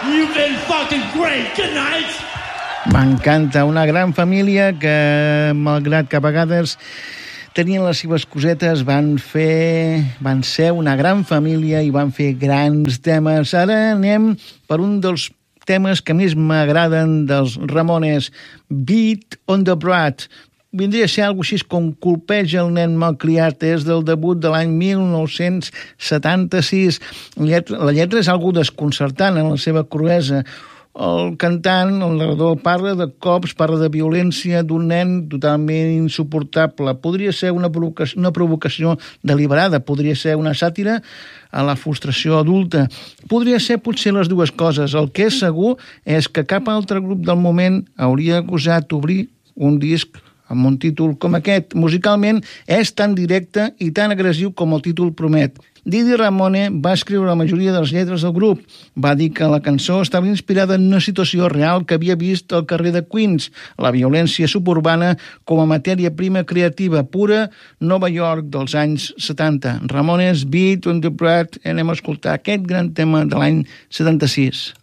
You've been fucking great. Good night. M'encanta, una gran família que, malgrat que a vegades tenien les seves cosetes, van ser una gran família i van fer grans temes. Ara anem per un dels temes que més m'agraden dels Ramones, Beat on the Brat. Vindria a ser alguna cosa així com Colpeja el nen malcriat, és del debut de l'any 1976. La lletra és algo desconcertant en la seva cruesa. El cantant, el narrador, parla de cops, parla de violència d'un nen totalment insuportable. Podria ser una provocació deliberada, podria ser una sàtira a la frustració adulta. Podria ser potser les dues coses. El que és segur és que cap altre grup del moment hauria gosat obrir un disc amb un títol com aquest. Musicalment és tan directe i tan agressiu com el títol promet. Didi Ramone va escriure la majoria de les lletres del grup. Va dir que la cançó estava inspirada en una situació real que havia vist al carrer de Queens, la violència suburbana com a matèria prima creativa pura, Nova York dels anys 70. Ramones, Beat on the Brat, anem a escoltar aquest gran tema de l'any 76.